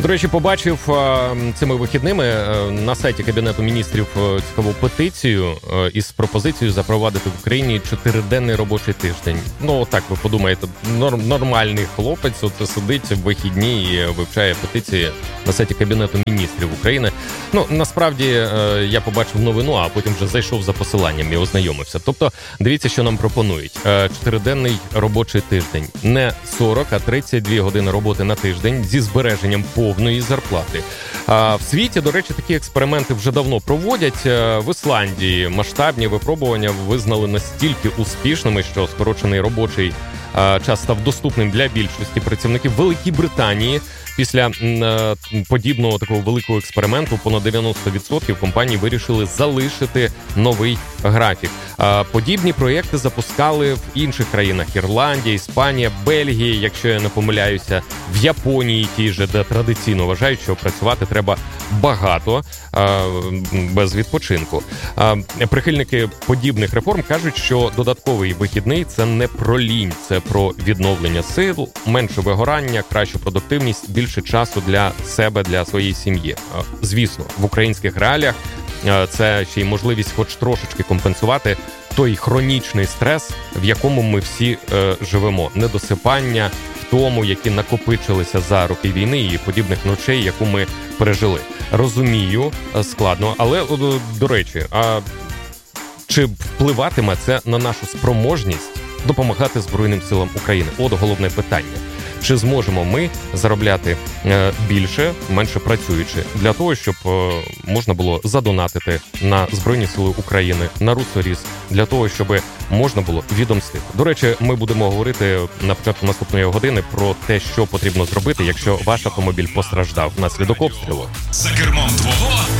До речі, побачив цими вихідними на сайті Кабінету міністрів цікаву петицію із пропозицією запровадити в Україні 4-денний робочий тиждень. Ну, так ви подумаєте, нормальний хлопець оце сидить в вихідні і вивчає петиції на сайті Кабінету міністрів України. Ну, насправді, я побачив новину, а потім вже зайшов за посиланням і ознайомився. Тобто, дивіться, що нам пропонують. 4-денний робочий тиждень. Не 40, а 32 години роботи на тиждень зі збереженням повної зарплати. В світі, до речі, такі експерименти вже давно проводять. В Ісландії масштабні випробування визнали настільки успішними, що скорочений робочий час став доступним для більшості працівників. В Великій Британії після подібного такого великого експерименту понад 90% компаній вирішили залишити новий графік. Подібні проєкти запускали в інших країнах: Ірландія, Іспанія, Бельгія, якщо я не помиляюся, в Японії тій же, де традиційно вважають, що працювати треба багато, без відпочинку. Прихильники подібних реформ кажуть, що додатковий вихідний – це не про лінь, це про відновлення сил, менше вигорання, кращу продуктивність, більше часу для себе, для своєї сім'ї. Звісно, в українських реаліях це ще й можливість хоч трошечки компенсувати той хронічний стрес, в якому ми всі живемо. Недосипання, втому, які накопичилися за роки війни і подібних ночей, яку ми пережили. Розумію, складно, але, до речі, чи впливатиме це на нашу спроможність допомагати Збройним силам України? От головне питання. Чи зможемо ми заробляти більше, менше працюючи, для того, щоб можна було задонатити на Збройні сили України, на Русоріс, для того, щоб можна було відомстити? До речі, ми будемо говорити на початку наступної години про те, що потрібно зробити, якщо ваш автомобіль постраждав внаслідок обстрілу. За кермом твого